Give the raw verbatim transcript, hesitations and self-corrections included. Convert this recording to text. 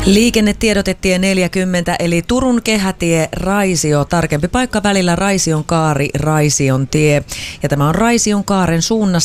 Liikennetiedotetie neljäkymmentä eli Turun kehätie Raisio, tarkempi paikka välillä Raision kaari, Raision tie. Ja tämä on Raision kaaren suunnasta